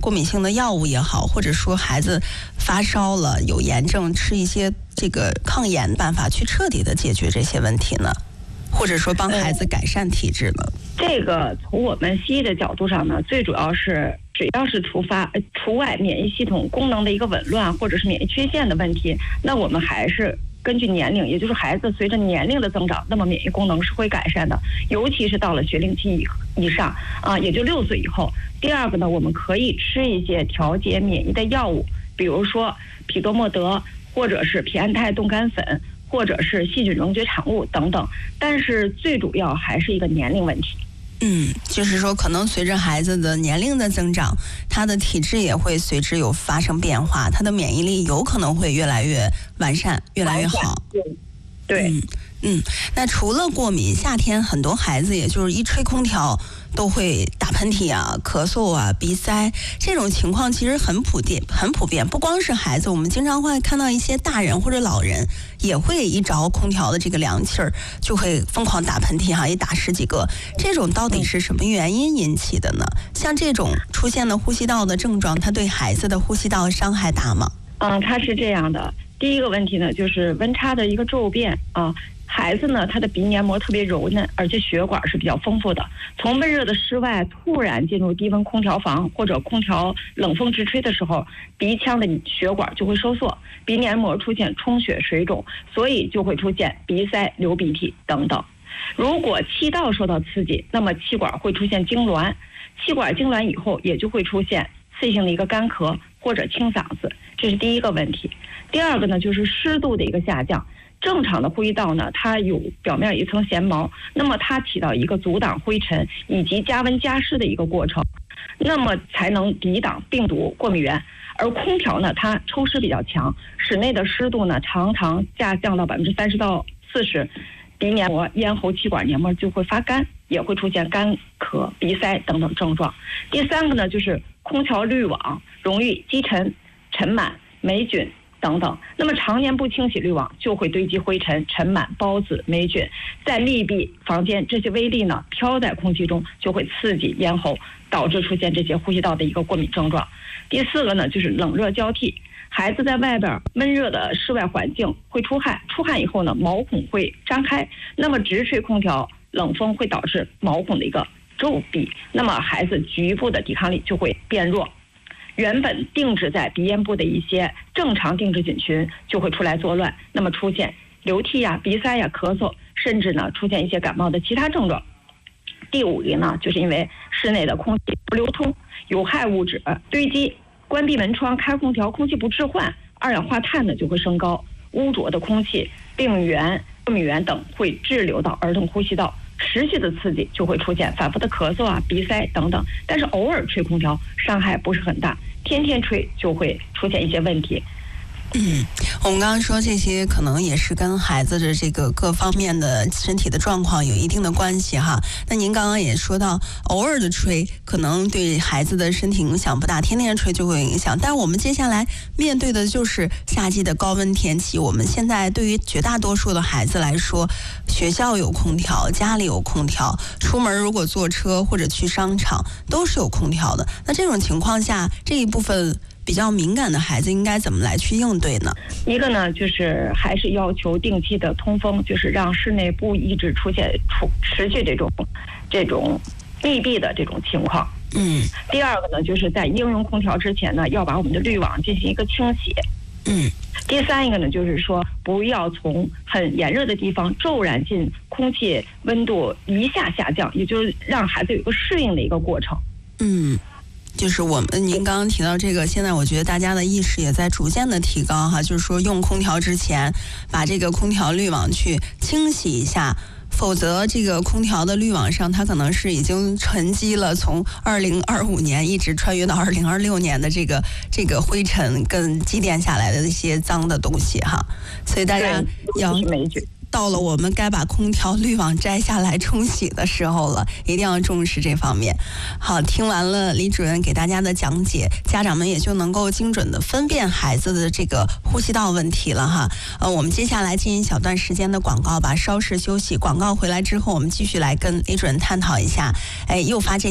过敏性的药物也好，或者说孩子发烧了有炎症，吃一些这个抗炎办法去彻底的解决这些问题呢？或者说帮孩子改善体质呢？ 这个从我们西医的角度上呢，最主要是只要是除外免疫系统功能的一个紊乱或者是免疫缺陷的问题，那我们还是根据年龄，也就是孩子随着年龄的增长，那么免疫功能是会改善的，尤其是到了学龄期以上也就6岁以后。第二个呢，我们可以吃一些调节免疫的药物，比如说匹多莫德，或者是皮安泰冻干粉，或者是细菌溶解产物等等。但是最主要还是一个年龄问题。 就是说可能随着孩子的年龄的增长，他的体质也会随之有发生变化，他的免疫力有可能会越来越完善，越来越好。 对。 那除了过敏，夏天很多孩子也就是一吹空调都会打喷嚏啊、咳嗽啊、鼻塞，这种情况其实很普遍。不光是孩子，我们经常会看到一些大人或者老人也会一着空调的这个凉气儿就会疯狂打喷嚏也打10几个。这种到底是什么原因引起的呢？像这种出现的呼吸道的症状，它对孩子的呼吸道伤害大吗？ 它是这样的。第一个问题呢，就是温差的一个骤变孩子呢，他的鼻黏膜特别柔嫩，而且血管是比较丰富的。从闷热的室外突然进入低温空调房或者空调冷风直吹的时候，鼻腔的血管就会收缩，鼻黏膜出现充血水肿，所以就会出现鼻塞、流鼻涕等等。如果气道受到刺激，那么气管会出现痉挛，气管痉挛以后也就会出现次性的一个干咳或者清嗓子，这是第一个问题。第二个呢，就是湿度的一个下降。正常的呼吸道呢，它有表面一层咸毛，那么它起到一个阻挡灰尘以及加温加湿的一个过程，那么才能抵挡病毒、过敏源。而空调呢，它抽湿比较强，室内的湿度呢常常下降到30%到40%，鼻黏膜、咽喉、气管黏膜就会发干，也会出现干咳、鼻塞等等症状。第三个呢，就是空调滤网容易积尘、尘螨、霉菌等等，那么常年不清洗滤网就会堆积灰尘、尘螨、孢子、霉菌，在密闭房间，这些微粒呢飘在空气中，就会刺激咽喉，导致出现这些呼吸道的一个过敏症状。第四个呢，就是冷热交替，孩子在外边闷热的室外环境会出汗，出汗以后呢，毛孔会张开，那么直吹空调冷风会导致毛孔的一个皱闭，那么孩子局部的抵抗力就会变弱。原本定植在鼻咽部的一些正常定植菌群就会出来作乱，那么出现流涕鼻塞咳嗽，甚至呢出现一些感冒的其他症状。第五个呢，就是因为室内的空气不流通，有害物质堆积，关闭门窗、开空调，空气不置换，二氧化碳呢就会升高，污浊的空气、病原、过敏源等会滞留到儿童呼吸道。持续的刺激就会出现反复的咳嗽鼻塞等等，但是偶尔吹空调伤害不是很大，天天吹就会出现一些问题。 我们刚刚说这些可能也是跟孩子的这个各方面的身体的状况有一定的关系那您刚刚也说到，偶尔的吹可能对孩子的身体影响不大，天天吹就会有影响。但是我们接下来面对的就是夏季的高温天气，我们现在对于绝大多数的孩子来说，学校有空调，家里有空调，出门如果坐车或者去商场都是有空调的。那这种情况下，这一部分比较敏感的孩子应该怎么来去应对呢？ 一个呢，就是还是要求定期的通风，就是让室内不一直出现持续这种密闭的这种情况。第二个呢，就是在应用空调之前呢，要把我们的滤网进行一个清洗。第三一个呢，就是说不要从很炎热的地方骤然进空气温度一下下降，也就是让孩子有一个适应的一个过程。 就是您刚刚提到这个，现在我觉得大家的意识也在逐渐的提高就是说用空调之前把这个空调滤网去清洗一下，否则这个空调的滤网上它可能是已经沉积了从2025年一直穿越到2026年的这个灰尘跟积淀下来的一些脏的东西所以大家要到了我们该把空调滤网摘下来冲洗的时候了，一定要重视这方面。好，听完了李主任给大家的讲解，家长们也就能够精准的分辨孩子的这个呼吸道问题了我们接下来进行小段时间的广告吧，稍事休息，广告回来之后我们继续来跟李主任探讨一下诱发这